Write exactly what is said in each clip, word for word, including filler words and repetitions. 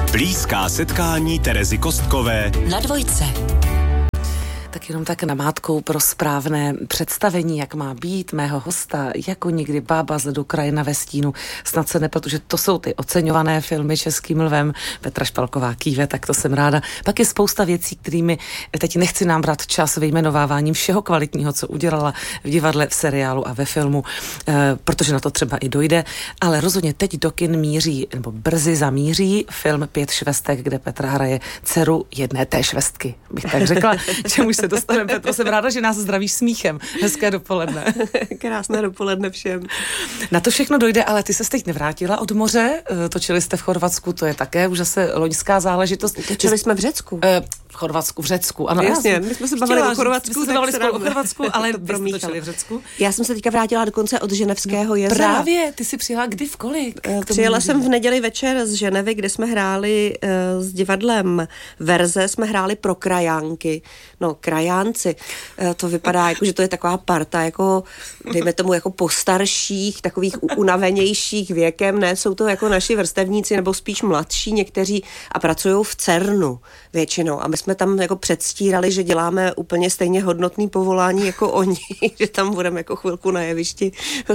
Blízká setkání Terezy Kostkové na Dvojce. Tak jenom tak namátkou pro správné představení, jak má být mého hosta, jako nikdy Bába z ledu, Krajina ve stínu. Snad se ne, protože to jsou ty oceňované filmy Českým lvem. Petra Špalková kýve, tak to jsem ráda. Pak je spousta věcí, kterými teď nechci nám brát čas vyjmenováváním všeho kvalitního, co udělala v divadle, v seriálu a ve filmu, eh, protože na to třeba i dojde. Ale rozhodně teď do kin míří, nebo brzy zamíří film Pět švestek, kde Petra hraje dceru jedné té švestky, bych tak řekla. Čemu se dostaneme, Petro, jsem ráda, že nás zdravíš smíchem. Hezké dopoledne. Krásné dopoledne všem. Na to všechno dojde, ale ty ses teď nevrátila od moře, točili jste v Chorvatsku, to je také už zase loňská záležitost. Točili jsme v Řecku. V Chorvatsku, v Řecku, ano. Jasně, my jsme se bavili o Chorvatsku. My jsme se bavili spolu o Chorvatsku, ale vy jste točili v Řecku. Já jsem se teďka vrátila dokonce od Ženevského jezera. Právě, ty jsi přijela kdy, v kolik? Přijela jsem v neděli večer z Ženevy, kde jsme hráli uh, s divadlem Verze, jsme hráli pro krajánky. No, krajánci, uh, to vypadá jako, že to je taková parta, jako, dejme tomu, jako postarších, takových unavenějších věkem, ne, jsou to jako naši vrstevníci, nebo spíš mladší někteří a pracují v CERNu většinou. A my jsme tam jako předstírali, že děláme úplně stejně hodnotný povolání jako oni, že tam budeme jako chvilku na jevišti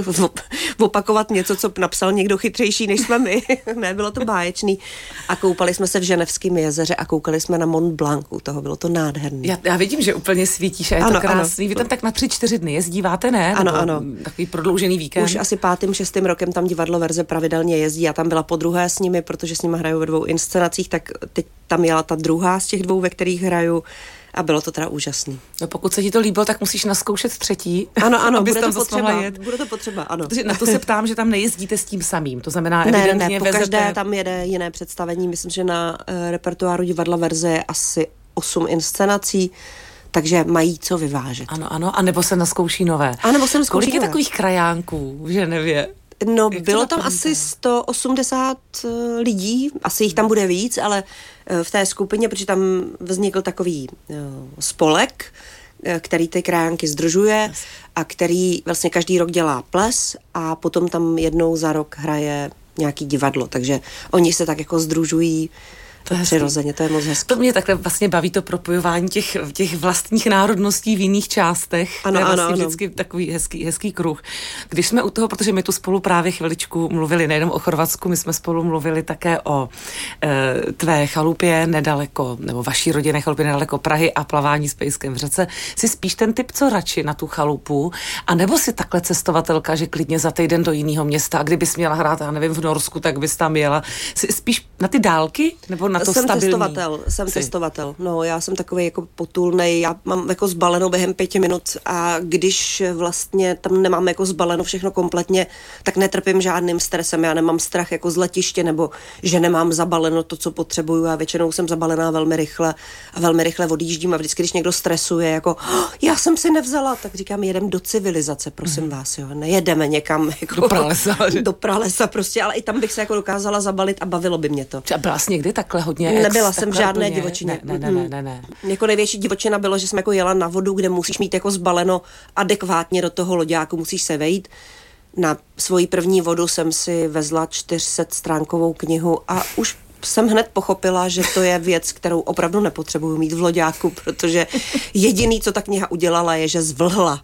opakovat něco, co napsal někdo chytřejší, než jsme my. Ne, bylo to báječný. A koupali jsme se v Ženevském jezeře a koukali jsme na Mont Blanc, toho bylo to nádherný. Já, já vidím, že úplně svítíš a je ano, to krásný. Ano. Vy tam tak na tři, čtyři dny jezdíváte, ne? Ano, Nebo ano. Takový prodloužený víkend. Už asi pátým, šestým rokem tam divadlo Verze pravidelně jezdí. Já tam byla po druhé s nimi, protože s nimi hraju ve dvou inscenacích, tak teď tam jela ta druhá z těch dvou, ve kterých hraju. A bylo to teda úžasný. No pokud se ti to líbilo, tak musíš naskoušet třetí. Ano, ano, bude tam to potřeba. Jet. Bude to potřeba, ano. Protože na to se ptám, že tam nejezdíte s tím samým. To znamená, ne, evidentně ne, po vezete... každé tam jede jiné představení. Myslím, že na uh, repertoáru divadla Verze je asi osm inscenací, takže mají co vyvážet. Ano, ano, a nebo se naskouší nové. A nebo se naskouší Kolik je nové. Takových krajánků v Ženevě? No, Jak bylo tam asi sto osmdesát lidí, asi jich tam bude víc, ale v té skupině, protože tam vznikl takový spolek, který ty krajánky sdružuje a který vlastně každý rok dělá ples a potom tam jednou za rok hraje nějaký divadlo, takže oni se tak jako sdružují. To je přirozeně, to je moc hezké. To mě takhle vlastně baví to propojování těch, těch vlastních národností v jiných částech. Ano, to je vlastně ano, ano. vždycky takový hezký, hezký kruh. Když jsme u toho, protože my tu spolu právě chviličku mluvili nejenom o Chorvatsku, my jsme spolu mluvili také o e, tvé chalupě nedaleko, nebo vaší rodinné chalupě nedaleko Prahy a plavání s pejskem v řece. Jsi spíš ten typ, co radši na tu chalupu, a nebo si takhle cestovatelka, že klidně za týden do jiného města, a kdybys měla hrát, já nevím, v Norsku, tak bys tam jela. Jsi spíš na ty dálky, nebo na to jsem stabilní? testovatel, jsem Jsi. testovatel. No, já jsem takový jako potulnej, já mám jako zbaleno během pěti minut a když vlastně tam nemám jako zbaleno všechno kompletně, tak netrpím žádným stresem, já nemám strach jako z letiště, nebo že nemám zabaleno to, co potřebuju, a většinou jsem zabalená velmi rychle a velmi rychle odjíždím a vždycky, když někdo stresuje, jako oh, já jsem si nevzala, tak říkám, jedem do civilizace, prosím mm. vás, jo, nejedeme někam jako do pralesa, do pralesa prostě, ale i tam bych se jako dokázala zabalit a bavilo by mě to. A byla jsi někdy takhle hodně Nebyla ex, jsem v žádné divočině. Ne, ne, ne, ne, ne. Jako největší divočina bylo, že jsem jako jela na vodu, kde musíš mít jako zbaleno adekvátně do toho loďáku, musíš se vejít. Na svoji první vodu jsem si vezla čtyřsetstránkovou knihu a už jsem hned pochopila, že to je věc, kterou opravdu nepotřebuju mít v loďáku, protože jediný, co ta kniha udělala, je, že zvlhla.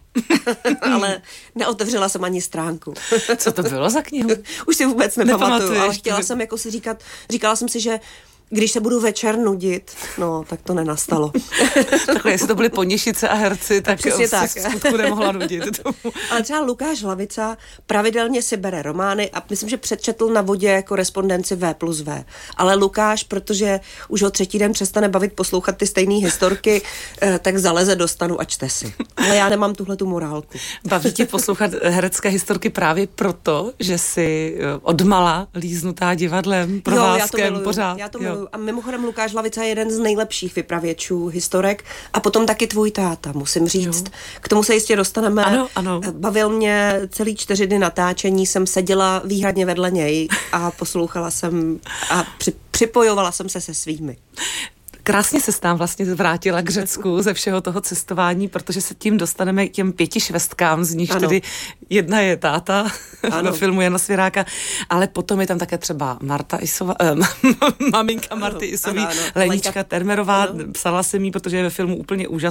Ale neotevřela jsem ani stránku. Co to bylo za knihu? Už si vůbec nepamatuju, ale chtěla jsem jako si říkat, říkala jsem si, že když se budu večer nudit, no, tak to nenastalo. Takhle, jestli to byly Poněšice a herci, tak Přesně tak. se skutku nemohla nudit. Ale třeba Lukáš Hlavica pravidelně si bere romány a myslím, že předčetl na vodě korespondenci V plus V. Ale Lukáš, protože už ho třetí den přestane bavit poslouchat ty stejné historky, tak zaleze do stanu a čte si. Ale já nemám tuhletu morálku. Baví tě poslouchat herecké historky právě proto, že jsi odmala líznutá divadlem, provázkem, pořád. Já to miluju. A mimochodem Lukáš Hlavica je jeden z nejlepších vypravěčů historek a potom taky tvůj táta, musím říct. Jo. K tomu se jistě dostaneme. Ano, ano. Bavil mě celý čtyři dny natáčení, jsem seděla výhradně vedle něj a poslouchala jsem a při, připojovala jsem se se svými. Krásně se tam vlastně vrátila k Řecku ze všeho toho cestování, protože se tím dostaneme k těm pěti švestkám, z nich tedy jedna je táta ve filmu Jana Svěráka, ale potom je tam také třeba Marta Isová, eh, maminka Marty Isový, Lenička Termerová, ano. Psala jsem jí, protože je ve filmu úplně úžasná.